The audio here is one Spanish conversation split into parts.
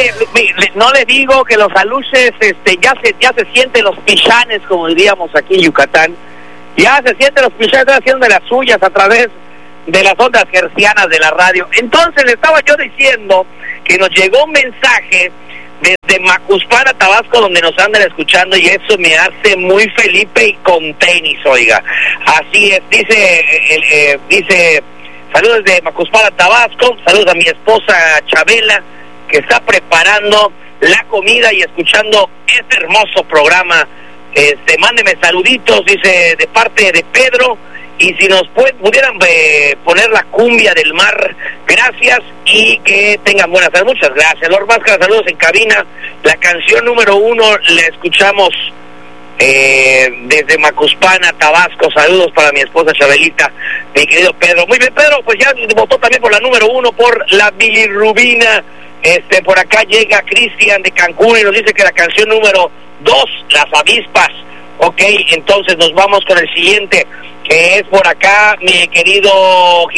no le digo que los aluches ya se sienten los pichanes, como diríamos aquí en Yucatán. Ya se sienten los pichanes haciendo de las suyas a través de las ondas hercianas de la radio. Entonces le estaba yo diciendo que nos llegó un mensaje desde Macuspana, Tabasco, donde nos andan escuchando, y eso me hace muy Felipe y con tenis, oiga. Así es, dice saludos de Macuspana, Tabasco, saludos a mi esposa Chabela, que está preparando la comida y escuchando este hermoso programa. Mándeme saluditos, dice, de parte de Pedro, y si nos pudieran poner la cumbia del mar, gracias, y que tengan buenas tardes. Muchas gracias. Lord Máscara, saludos en cabina. La canción número 1 la escuchamos desde Macuspana, Tabasco. Saludos para mi esposa Chabelita, mi querido Pedro. Muy bien, Pedro, pues ya votó también por la número 1, por la bilirrubina. Por acá llega Cristian de Cancún y nos dice que la canción número 2, Las Avispas. Ok, entonces nos vamos con el siguiente, que es por acá mi querido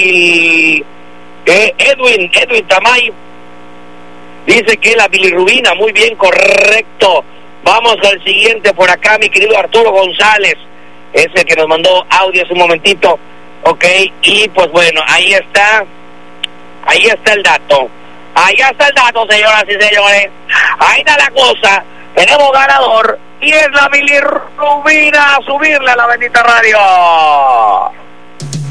Edwin Tamay. Dice que la bilirrubina, muy bien, correcto. Vamos al siguiente, por acá mi querido Arturo González, ese que nos mandó audio hace un momentito. Ok, y pues bueno, ahí está el dato. Ahí está el dato, señoras y señores. Ahí está la cosa. Tenemos ganador y es la bilirrubina. A subirle a la bendita radio.